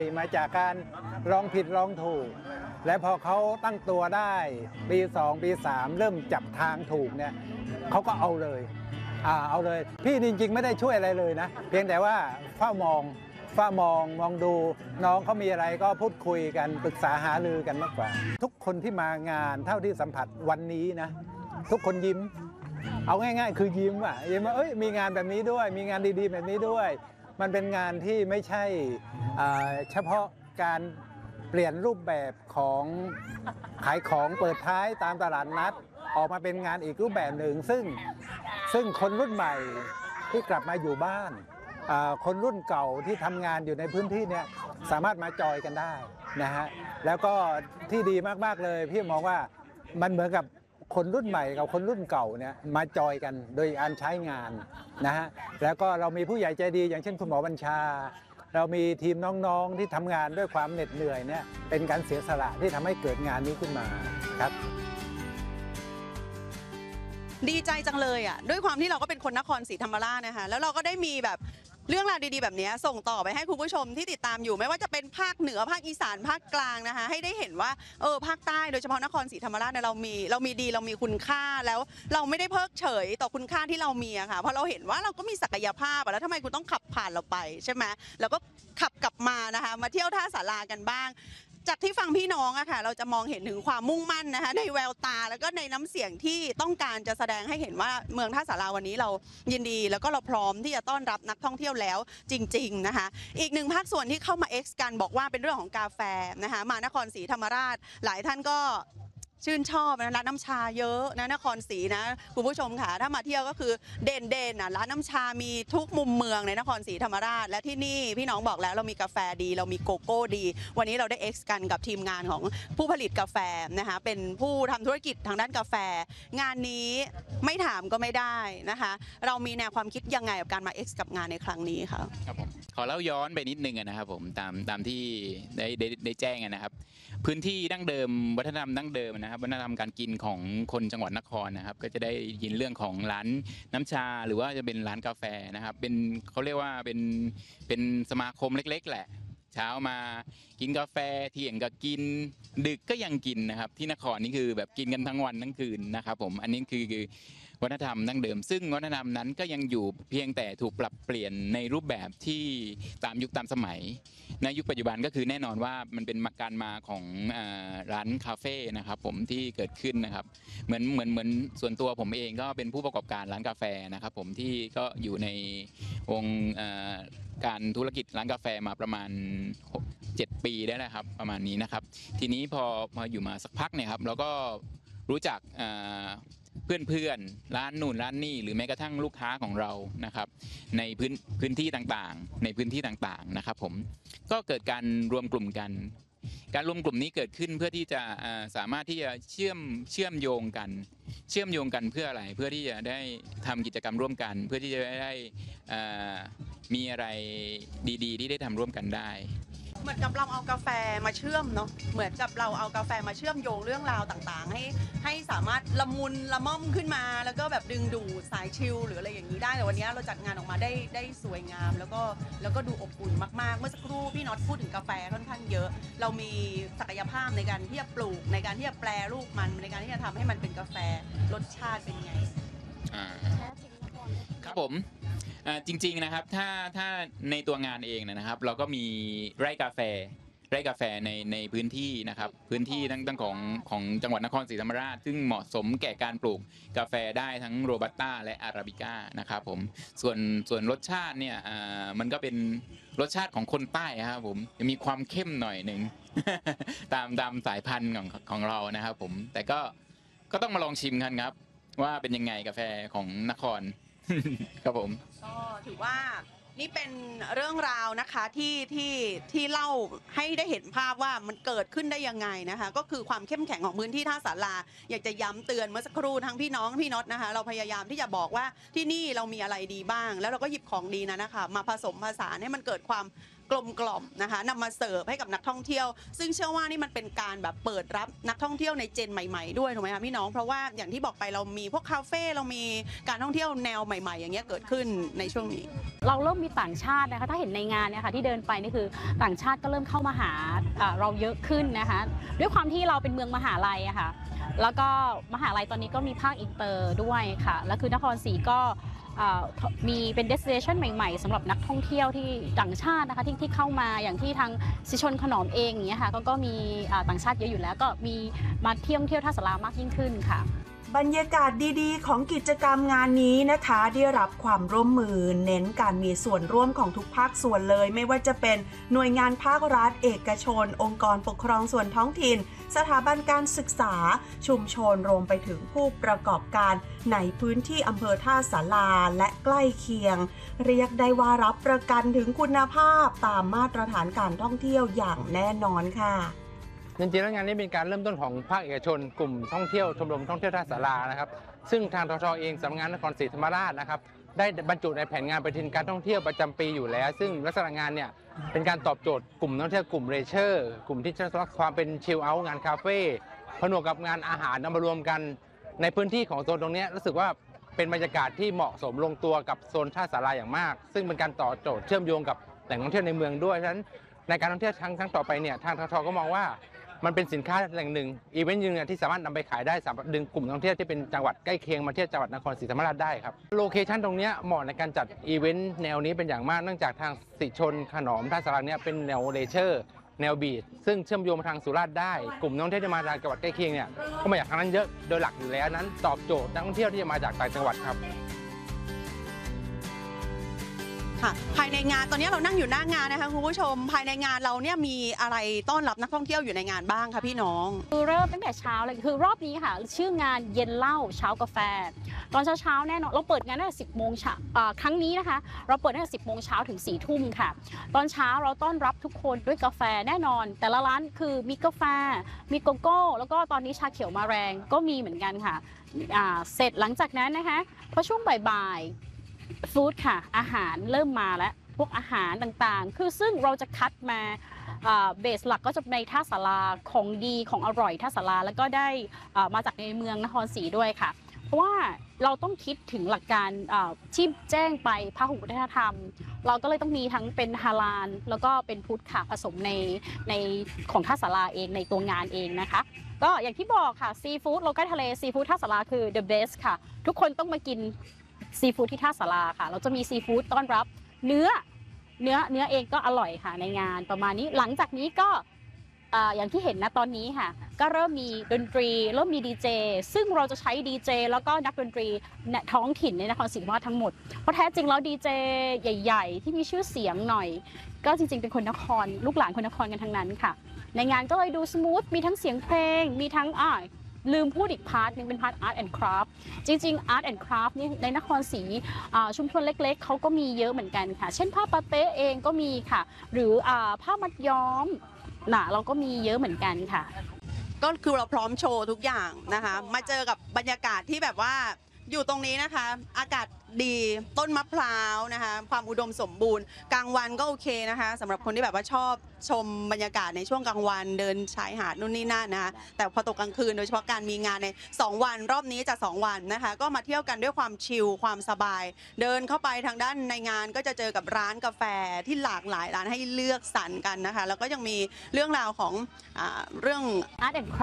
มาจากการลองผิดลองถูกและพอเขาตั้งตัวได้ปี2ปี3เริ่มจับทางถูกเนี่ยเขาก็เอาเลยเอาเลยพี่จริงๆไม่ได้ช่วยอะไรเลยนะเพียงแต่ว่าเฝ้ามองดูน้องเขามีอะไรก็พูดคุยกันปรึกษาหารือกันมากกว่าทุกคนที่มางานเท่าที่สัมผัสวันนี้นะทุกคนยิ้มเอาง่ายๆคือยิ้มว่าเอ้ยมีงานแบบนี้ด้วยมีงานดีๆแบบนี้ด้วยมันเป็นงานที่ไม่ใช่เฉพาะการเปลี่ยนรูปแบบของขายของเปิดท้ายตามตลาดนัดออกมาเป็นงานอีกรูปแบบหนึ่งซึ่งคนรุ่นใหม่ที่กลับมาอยู่บ้านคนรุ่นเก่าที่ทำงานอยู่ในพื้นที่เนี่ยสามารถมาจอยกันได้นะฮะแล้วก็ที่ดีมากๆเลยพี่มองว่ามันเหมือนกับคนรุ่นใหม่กับคนรุ่นเก่าเนี่ยมาจอยกันโดยการใช้งานนะฮะแล้วก็เรามีผู้ใหญ่ใจดีอย่างเช่นคุณหมอบัญชาเรามีทีมน้องๆที่ทำงานด้วยความเหน็ดเหนื่อยเนี่ยเป็นการเสียสละที่ทำให้เกิดงานนี้ขึ้นมาครับดีใจจังเลยอ่ะด้วยความที่เราก็เป็นคนนครศรีธรรมราชนะคะแล้วเราก็ได้มีแบบเรื่องราวดีๆแบบนี้ส่งต่อไปให้คุณผู้ชมที่ติดตามอยู่ไม่ว่าจะเป็นภาคเหนือภาคอีสานภาคกลางนะคะให้ได้เห็นว่าภาคใต้โดยเฉพาะนครศรีธรรมราชเนี่ยเรามีดีเรามีคุณค่าแล้วเราไม่ได้เพิกเฉยต่อคุณค่าที่เรามีอะค่ะเพราะเราเห็นว่าเราก็มีศักยภาพแล้วทำไมคุณต้องขับผ่านเราไปใช่ไหมแล้วก็ขับกลับมานะคะมาเที่ยวท่าสารากันบ้างจากที่ฟังพี่น้องอะค่ะเราจะมองเห็นถึงความมุ่งมั่นนะคะในแววตาแล้วก็ในน้ำเสียงที่ต้องการจะแสดงให้เห็นว่าเมืองท่าสาราวันนี้เรายินดีแล้วก็เราพร้อมที่จะต้อนรับนักท่องเที่ยวแล้วจริงๆนะคะอีกหนึ่งภาคส่วนที่เข้ามา X กันบอกว่าเป็นเรื่องของกาแฟนะคะมานครศรีธรรมราชหลายท่านก็ชื่นชอบนะร้านน้ำชาเยอะนะนครศรีนะคุณผู้ชมค่ะถ้ามาเที่ยวก็คือเด่นร้านน้ำชามีทุกมุมเมืองในนครศรีธรรมราชและที่นี่พี่น้องบอกแล้วเรามีกาแฟดีเรามีโกโก้ดีวันนี้เราได้ X กันกับทีมงานของผู้ผลิตกาแฟนะคะเป็นผู้ทำธุรกิจทางด้านกาแฟงานนี้ไม่ถามก็ไม่ได้นะคะเรามีแนวความคิดยังไงกับการมา X กับงานในครั้งนี้คะครับผมขอเล่าย้อนไปนิดนึงนะครับผมตามที่ได้แจ้งนะครับพื้นที่ดั้งเดิมวัฒนธรรมดั้งเดิมนะครับวัฒนธรรมการกินของคนจังหวัดนครนะครับก็จะได้ยินเรื่องของร้านน้ำชาหรือว่าจะเป็นร้านกาแฟนะครับเป็นเขาเรียกว่าเป็นสมาคมเล็กๆแหละเช้ามากินกาแฟเที่ยงก็กินดึกก็ยังกินนะครับที่นครนี่คือแบบกินกันทั้งวันทั้งคืนนะครับผมอันนี้คือวัฒนธรรมดั้งเดิมซึ่งวัฒนธรรมนั้นก็ยังอยู่เพียงแต่ถูกปรับเปลี่ยนในรูปแบบที่ตามยุคตามสมัยในยุคปัจจุบันก็คือแน่นอนว่ามันเป็นการมาของร้านคาเฟ่นะครับผมที่เกิดขึ้นนะครับเหมือนส่วนตัวผมเองก็เป็นผู้ประกอบการร้านกาแฟนะครับผมที่ก็อยู่ในวงการธุรกิจร้านกาแฟมาประมาณ7 ปีได้แล้วครับประมาณนี้นะครับทีนี้พออยู่มาสักพักเนี่ยครับเราก็รู้จักเพื่อนร้านนู่นร้านนี่หรือแม้กระทั่งลูกค้าของเรานะครับในพื้นที่ต่างๆนะครับผมก็เกิดการรวมกลุ่มกันการรวมกลุ่มนี้เกิดขึ้นเพื่อที่จะสามารถที่จะเชื่อมโยงกันเพื่ออะไรเพื่อที่จะได้ทำกิจกรรมร่วมกันเพื่อที่จะได้มีอะไรดีๆที่ได้ทำร่วมกันได้เหมือนกับเราเอากาแฟมาเชื่อมเนาะเหมือนกับเราเอากาแฟมาเชื่อมโยงเรื่องราวต่างๆให้สามารถละมุนละม่อมขึ้นมาแล้วก็แบบดึงดูดสายชิลหรืออะไรอย่างนี้ได้แต่วันนี้เราจัดงานออกมาได้สวยงามแล้วก็ดูอบอุ่นมากๆเมื่อสักครู่พี่น็อตพูดถึงกาแฟค่อนข้างเยอะเรามีศักยภาพในการที่จะปลูกในการที่จะแปรรูปมันในการที่จะทำให้มันเป็นกาแฟรสชาติเป็นไงครับผมจริงๆนะครับถ้าในตัวงานเองนะครับเราก็มีไร่กาแฟในพื้นที่นะครับพื้นที่ทั้งของจังหวัดนครศรีธรรมราชซึ่งเหมาะสมแก่การปลูกกาแฟได้ทั้งโรบัสต้าและอาราบิก้านะครับผมส่วนรสชาติเนี่ยมันก็เป็นรสชาติของคนใต้ครับผมมีความเข้มหน่อยหนึ่ง ตามสายพันธุ์ของเรานะครับผมแต่ก็ต้องมาลองชิมกันครับว่าเป็นยังไงกาแฟของนคร ครับผมก็ถือว่านี่เป็นเรื่องราวนะคะที่เล่าให้ได้เห็นภาพว่ามันเกิดขึ้นได้ยังไงนะคะก็คือความเข้มแข็งของพื้นที่ท่าสาราอยากจะย้ำเตือนเมื่อสักครู่ทั้งพี่น้องพี่น็อตนะคะเราพยายามที่จะบอกว่าที่นี่เรามีอะไรดีบ้างแล้วเราก็หยิบของดีนะคะมาผสมผสานให้มันเกิดความกลมกล่อมนะคะนำมาเสิร์ฟให้กับนักท่องเที่ยวซึ่งเชื่อว่านี่มันเป็นการแบบเปิดรับนักท่องเที่ยวในเจนใหม่ๆด้วยถูกไหมคะพี่น้องเพราะว่าอย่างที่บอกไปเรามีพวกคาเฟ่เรามีการท่องเที่ยวแนวใหม่ๆอย่างเงี้ยเกิดขึ้นในช่วงนี้เราเริ่มมีต่างชาตินะคะถ้าเห็นในงานเนี่ยค่ะที่เดินไปนี่คือต่างชาติก็เริ่มเข้ามาหาเราเยอะขึ้นนะคะด้วยความที่เราเป็นเมืองมหาลัยอะค่ะแล้วก็มหาลัยตอนนี้ก็มีภาคอินเตอร์ด้วยค่ะแล้วคือนครศรีก็มีเป็น destination ใหม่ๆสำหรับนักท่องเที่ยวที่ต่างชาตินะคะที่เข้ามาอย่างที่ทางสิชนขนอมเองอย่างเงี้ยค่ะก็มีต่างชาติเยอะอยู่แล้วก็มีมาเที่ยวท่าสารามากยิ่งขึ้นค่ะบรรยากาศดีๆของกิจกรรมงานนี้นะคะได้รับความร่วมมือเน้นการมีส่วนร่วมของทุกภาคส่วนเลยไม่ว่าจะเป็นหน่วยงานภาครัฐเอกชนองค์กรปกครองส่วนท้องถิ่นสถาบันการศึกษาชุมชนรวมไปถึงผู้ประกอบการในพื้นที่อำเภอท่าสาราและใกล้เคียงเรียกได้ว่ารับประกันถึงคุณภาพตามมาตรฐานการท่องเที่ยวอย่างแน่นอนค่ะจริงๆแล้วงานนี้เป็นการเริ่มต้นของภาคเอกชนกลุ่มท่องเที่ยวชมรมท่องเที่ยวท่าสารานะครับซึ่งทางททเองสำนักงานนครศรีธรรมราชนะครับได้บรรจุในแผนงานปฏิทินการท่องเที่ยวประจำปีอยู่แล้วซึ่งลักษณะงานเนี่ยเป็นการตอบโจทย์กลุ่มท่องเที่ยวกลุ่มเลเชอร์กลุ่มที่จะรักความเป็นชิลเอาท์งานคาเฟ่ผนวกกับงานอาหารนำมารวมกันในพื้นที่ของโซนตรงนี้รู้สึกว่าเป็นบรรยากาศที่เหมาะสมลงตัวกับโซนท่าสาราอย่างมากซึ่งเป็นการต่อโจทย์เชื่อมโยงกับแหล่งท่องเที่ยวในเมืองด้วยฉะนั้นในการท่องเที่ยวครั้งต่อไปเนี่ยทางททก็มองว่ามันเป็นสินค้าแหล่งหนึ่งอีเวนต์หนึ่งที่สามารถนำไปขายได้สามารถดึงกลุ่มท่องเที่ยวที่เป็นจังหวัดใกล้เคียงมาเที่ยวจังหวัดนครศรีธรรมราชได้ครับโลเคชั่นตรงนี้เหมาะในการจัดอีเวนต์แนวนี้เป็นอย่างมากเนื่องจากทางสิชนขนอมท่าสาราเนี่ยเป็นแนวเลเชอร์แนวบีชซึ่งเชื่อมโยงมาทางสุราษฎร์ได้กลุ่มนักท่องเที่ยวที่มาจากจังหวัดใกล้เคียงเนี่ยก็มาจากทางนั้นเยอะโดยหลักอยู่แล้วนั้นตอบโจทย์นักท่องเที่ยวที่จะมาจากต่างจังหวัดครับภายในงานตอนนี้เรานั่งอยู่หน้างานนะคะคุณผู้ชมภายในงานเราเนี่ยมีอะไรต้อนรับนักท่องเที่ยวอยู่ในงานบ้างคะพี่น้องคือเริ่มตั้งแต่เช้าเลยคือรอบนี้ค่ะชื่องานเย็นเหล้าเช้ากาแฟตอนเช้าแน่นอนเราเปิดงานตั้งแต่10 โมงเช้าครั้งนี้นะคะเราเปิดตั้งแต่10 โมงเช้าถึง4 ทุ่มค่ะตอนเช้าเราต้อนรับทุกคนด้วยกาแฟแน่นอนแต่ละร้านคือมีกาแฟมีโกโก้แล้วก็ตอนนี้ชาเขียวมาแรงก็มีเหมือนกันค่ะเสร็จหลังจากนั้นนะคะพอช่วงบ่ายฟู้ดค่ะอาหารเริ่มมาแล้วพวกอาหารต่างๆคือซึ่งเราจะคัดมาเบสหลักก็จะในท่าสาราของดีของอร่อยท่าสาราแล้วก็ได้มาจากในเมืองนครศรีด้วยค่ะเพราะว่าเราต้องคิดถึงหลักการที่แจ้งไปพหุวัฒนธรรมเราก็เลยต้องมีทั้งเป็นฮาลาลแล้วก็เป็นพุทธค่ะผสมในของท่าสาราเองในตัวงานเองนะคะก็อย่างที่บอกค่ะซีฟู้ดโลคอลทะเลซีฟู้ดท่าสาราคือ the best ค่ะทุกคนต้องมากินซีฟู้ดที่ท่าสาราค่ะเราจะมีซีฟู้ดต้อนรับเนื้อเองก็อร่อยค่ะในงานประมาณนี้หลังจากนี้ก็อย่างที่เห็นนะตอนนี้ค่ะก็เริ่มมีดนตรีเริ่มมีดีเจซึ่งเราจะใช้ดีเจแล้วก็นักดนตรีท้องถิ่นในนครศรีธรรมราชทั้งหมดเพราะแท้จริงแล้วดีเจใหญ่ๆที่มีชื่อเสียงหน่อยก็จริงๆเป็นคนนครลูกหลานคนนครกันทั้งนั้นค่ะในงานก็เลยดูสมูทมีทั้งเสียงเพลงมีทั้งลืมพูดอีกพาร์ทนึงเป็นพาร์ท Art and Craft จริงๆ Art and Craft นี่ในนครศรีชุมชนเล็กๆเขาก็มีเยอะเหมือนกันค่ะเช่นผ้าปาเต้เองก็มีค่ะหรือผ้ามัดย้อมเราก็มีเยอะเหมือนกันค่ะก็คือเราพร้อมโชว์ทุกอย่างนะคะมาเจอกับบรรยากาศที่แบบว่าอยู่ตรงนี้นะคะอากาศดีต้นมะพร้าวนะคะความอุดมสมบูรณ์กลางวันก็โอเคนะคะสำหรับคนที่แบบว่าชอบชมบรรยากาศในช่วงกลางวันเดินชายหาดนู่นนี่นั่นนะคะแต่พอตกกลางคืนโดยเฉพาะการมีงานใน2 วันรอบนี้จะ2 วันนะคะก็มาเที่ยวกันด้วยความชิลความสบายเดินเข้าไปทางด้านในงานก็จะเจอกับร้านกาแฟที่หลากหลายร้านให้เลือกสรรกันนะคะแล้วก็ยังมีเรื่องราวของเรื่อง Art and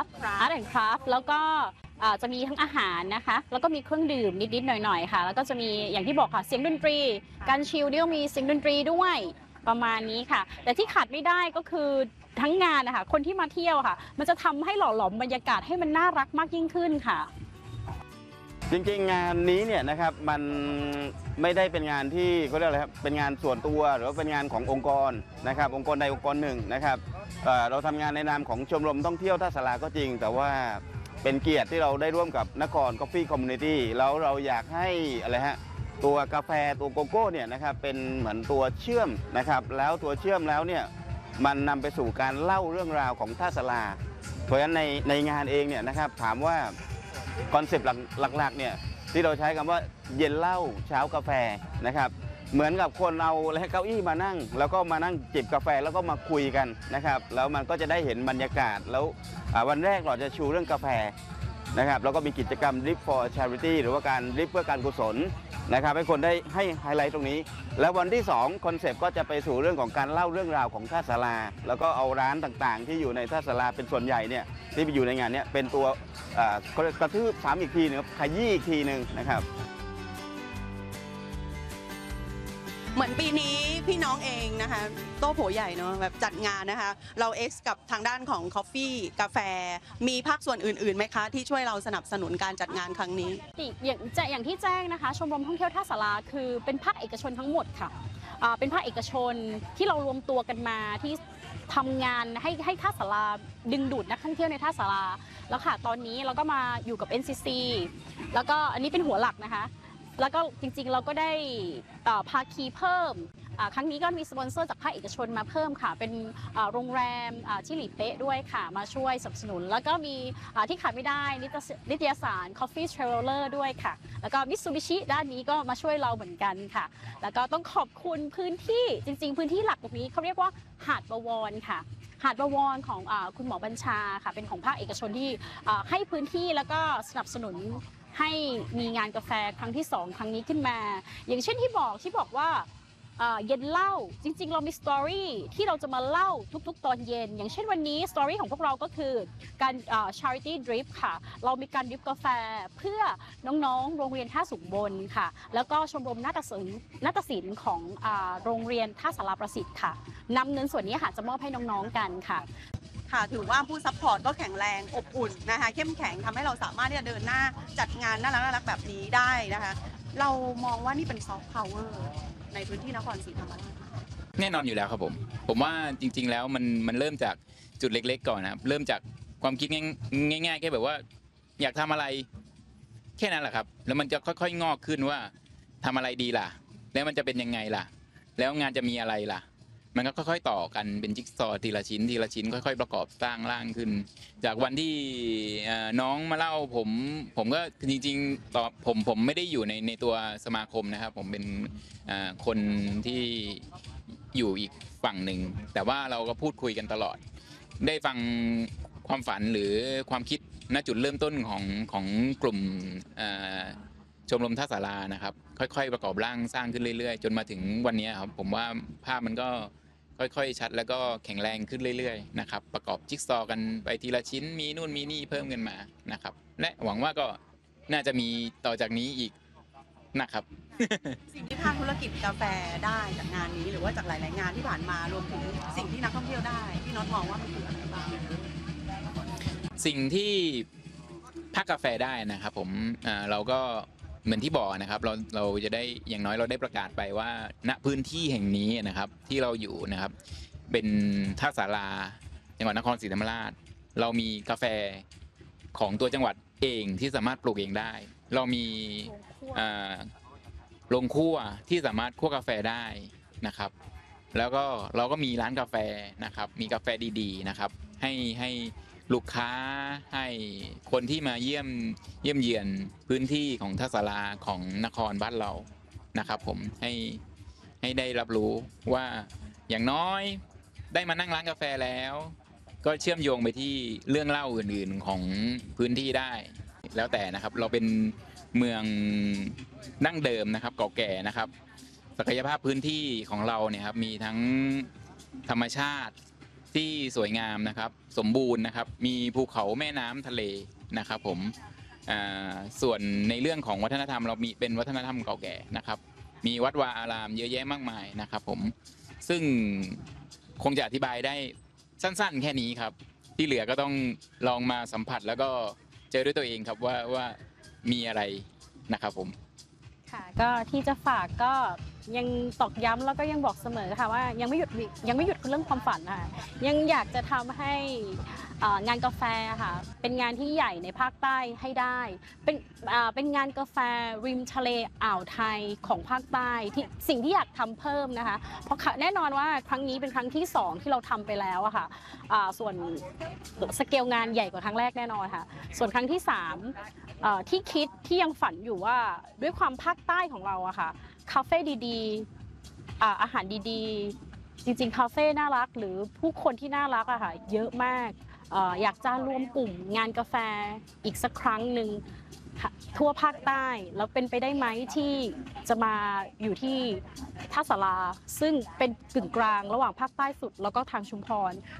Craft แล้วก็จะมีทั้งอาหารนะคะแล้วก็มีเครื่องดื่มนิดๆหน่อยๆค่ะแล้วก็จะมีอย่างที่บอกค่ะเสียงดนตรีการชิลด้วยมีเสียงดนตรีด้วยประมาณนี้ค่ะแต่ที่ขาดไม่ได้ก็คือทั้งงานนะคะคนที่มาเที่ยวค่ะมันจะทำให้หล่อหลอมบรรยากาศให้มันน่ารักมากยิ่งขึ้นค่ะจริงๆงานนี้เนี่ยนะครับมันไม่ได้เป็นงานที่เขาเรียกอะไรครับเป็นงานส่วนตัวหรือว่าเป็นงานขององค์กรนะครับองค์กรใดองค์กรหนึ่งนะครับเราทำงานในนามของชมรมท่องเที่ยวท่าสาราก็จริงแต่ว่าเป็นเกียรติที่เราได้ร่วมกับนคร Coffee Community แล้วเราอยากให้อะไรฮะตัวกาแฟตัวโกโก้เนี่ยนะครับเป็นเหมือนตัวเชื่อมนะครับแล้วตัวเชื่อมแล้วเนี่ยมันนำไปสู่การเล่าเรื่องราวของท่าสาราเพราะฉะนั้นในงานเองเนี่ยนะครับถามว่าคอนเซปต์หลักๆเนี่ยที่เราใช้คำว่าเย็นเหล้าเช้ากาแฟนะครับเหมือนกับคนเอาเก้าอี้มานั่งแล้วก็มานั่งจิบกาแฟแล้วก็มาคุยกันนะครับแล้วมันก็จะได้เห็นบรรยากาศแล้ววันแรกเราจะชูเรื่องกาแฟนะครับแล้วก็มีกิจกรรม Drip for Charity หรือว่าการดริปเพื่อการกุศลนะครับให้คนได้ให้ไฮไลท์ตรงนี้แล้ววันที่2คอนเซปต์ก็จะไปสู่เรื่องของการเล่าเรื่องราวของท่าศาลาแล้วก็เอาร้านต่างๆที่อยู่ในท่าศาลาเป็นส่วนใหญ่เนี่ยที่ไปอยู่ในงานนี้เป็นตัวกระทืบซ้ำอีกทีนึงขยี้อีกทีนึงนะครับเหมือนปีนี้พี่น้องเองนะคะโต้โผใหญ่เนาะแบบจัดงานนะคะเราเอ็กซ์กับทางด้านของคอฟฟี่กาแฟมีภาคส่วนอื่นๆไหมคะที่ช่วยเราสนับสนุนการจัดงานครั้งนี้อย่างที่แจ้งนะคะชมรมท่องเที่ยวท่าสาราคือเป็นภาคเอกชนทั้งหมดค่ะเป็นภาคเอกชนที่เรารวมตัวกันมาที่ทำงานให้ท่าสาราดึงดูดนักท่องเที่ยวในท่าสาราแล้วค่ะตอนนี้เราก็มาอยู่กับ NCC แล้วก็อันนี้เป็นหัวหลักนะคะแล้วก็จริงๆเราก็ได้ภาคีเพิ่มครั้งนี้ก็มีสปอนเซอร์จากภาคเอกชนมาเพิ่มค่ะเป็นโรงแรมที่หลีเป๊ะด้วยค่ะมาช่วยสนับสนุนแล้วก็มีที่ขาดไม่ได้นิตยสาร Coffee Traveler ด้วยค่ะแล้วก็ Mitsubishi ด้านนี้ก็มาช่วยเราเหมือนกันค่ะแล้วก็ต้องขอบคุณพื้นที่จริงๆพื้นที่หลักตรงนี้เขาเรียกว่าหาดบวรค่ะหาดบวรของคุณหมอบัญชาค่ะเป็นของภาคเอกชนที่ให้พื้นที่แล้วก็สนับสนุนให้มีงานกาแฟครั้งที่2ครั้งนี้ขึ้นมาอย่างเช่นที่บอกว่าเย็นเล่าจริงๆเรามีสตอรี่ที่เราจะมาเล่าทุกๆตอนเย็นอย่างเช่นวันนี้สตอรี่ของพวกเราก็คือการcharity drip ค่ะเรามีการดริปกาแฟเพื่อน้องๆโรงเรียนท่าสูงบนค่ะแล้วก็ชมรมนาฏศิลป์ของโรงเรียนท่าสาราประสิทธิ์ค่ะนำเงินส่วนนี้ค่ะจะมอบให้น้องๆกันค่ะถือว่าผู้ซัพพอร์ตก็แข็งแรงอบอุ่นนะคะเข้มแข็งทำให้เราสามารถที่จะเดินหน้าจัดงานน่ารักแบบนี้ได้นะคะเรามองว่านี่เป็นซอฟต์พาวเวอร์ในพื้นที่นครศรีธรรมราชแน่นอนอยู่แล้วครับผมว่าจริงๆแล้วมันเริ่มจากจุดเล็กๆก่อนนะครับเริ่มจากความคิดง่ายๆแค่แบบว่าอยากทำอะไรแค่นั้นแหละครับแล้วมันจะค่อยๆงอกขึ้นว่าทำอะไรดีล่ะแล้วมันจะเป็นยังไงล่ะแล้วงานจะมีอะไรล่ะมันก็ค่อยๆต่อกันเป็นจิ๊กซอว์ทีละชิ้นค่อยๆประกอบสร้างร่างขึ้นจากวันที่น้องมาเล่าผมก็จริงๆต่อผมไม่ได้อยู่ในตัวสมาคมนะครับผมเป็นคนที่อยู่อีกฝั่งหนึ่งแต่ว่าเราก็พูดคุยกันตลอดได้ฟังความฝันหรือความคิดณจุดเริ่มต้นของกลุ่มชมรมท่าสารานะครับค่อยๆประกอบร่างสร้างขึ้นเรื่อยๆจนมาถึงวันนี้ครับผมว่าภาพมันก็ค่อยๆชัดแล้วก็แข็งแรงขึ้นเรื่อยๆนะครับประกอบจิ๊กซอว์กันไปทีละชิ้นมีนู่นมีนี่เพิ่มกันมานะครับและหวังว่าก็น่าจะมีต่อจากนี้อีกนะครับสิ่งที่ภาคธุรกิจกาแฟได้จากงานนี้หรือว่าจากหลายๆงานที่ผ่านมารวมถึงสิ่งที่นักท่องเที่ยวได้พี่น็อตมองว่ามันคืออะไรบ้างสิ่งที่ภาคกาแฟได้นะครับผมเราก็เหมือนที่บอกนะครับเราจะได้อย่างน้อยเราได้ประกาศไปว่าณพื้นที่แห่งนี้นะครับที่เราอยู่นะครับเป็นท่าสาราจังหวัดนครศรีธรรมราชเรามีกาแฟของตัวจังหวัดเองที่สามารถปลูกเองได้เรามีโรงคั่วที่สามารถคั่วกาแฟได้นะครับแล้วก็เราก็มีร้านกาแฟนะครับมีกาแฟดีๆนะครับให้ลูกค้าให้คนที่มาเยี่ยมเยือนพื้นที่ของท่าสาราของนครบ้านเรานะครับผมให้ได้รับรู้ว่าอย่างน้อยได้มานั่งร้านกาแฟแล้วก็เชื่อมโยงไปที่เรื่องเล่าอื่นๆของพื้นที่ได้แล้วแต่นะครับเราเป็นเมืองดั้งเดิมนะครับเก่าแก่นะครับศักยภาพพื้นที่ของเราเนี่ยครับมีทั้งธรรมชาติที่สวยงามนะครับสมบูรณ์นะครับมีภูเขาแม่น้ำทะเลนะครับผมส่วนในเรื่องของวัฒนธรรมเรามีเป็นวัฒนธรรมเก่าแก่นะครับมีวัดวาอารามเยอะแยะมากมายนะครับผมซึ่งคงจะอธิบายได้สั้นๆแค่นี้ครับที่เหลือก็ต้องลองมาสัมผัสแล้วก็เจอด้วยตัวเองครับว่ามีอะไรนะครับผมค่ะก็ที่จะฝากก็ยังตอกย้ำแล้วก็ยังบอกเสมอค่ะว่ายังไม่หยุดเรื่องความฝันค่ะยังอยากจะทำให้งานกาแฟค่ะเป็นงานที่ใหญ่ในภาคใต้ให้ได้เป็นงานกาแฟริมทะเลอ่าวไทยของภาคใต้ที่สิ่งที่อยากทำเพิ่มนะคะเพราะแน่นอนว่าครั้งนี้เป็นครั้งที่2ที่เราทำไปแล้วอะค่ะส่วนสเกลงานใหญ่กว่าครั้งแรกแน่นอนค่ะส่วนครั้งที่ที่คิดที่ยังฝันอยู่ว่าด้วยความภาคใต้ของเราอะค่ะคาเฟ่ดีๆอาหารดีๆจริงๆคาเฟ่น่ารักหรือผู้คนที่น่ารักอะค่ะเยอะมากอยากจะรวมกลุ่มงานกาแฟอีกสักครั้งหนึ่งทั่วภาคใต้แล้วเป็นไปได้ไหมที่จะมาอยู่ที่ท่าสาราซึ่งเป็นกึ่งกลางระหว่างภาคใต้สุดแล้วก็ทางชุมพร